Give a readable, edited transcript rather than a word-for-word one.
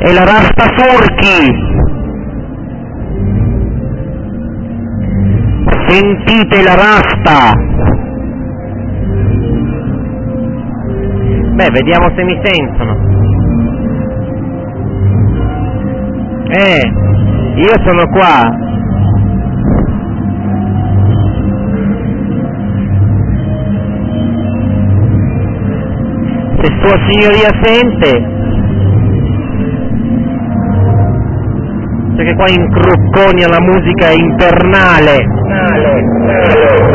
e la Rasta Turchi. Sentite la Rasta. Beh, vediamo se mi sentono. Io sono qua. Se Sua Signoria sente, perché qua in Crucconi la musica è infernale.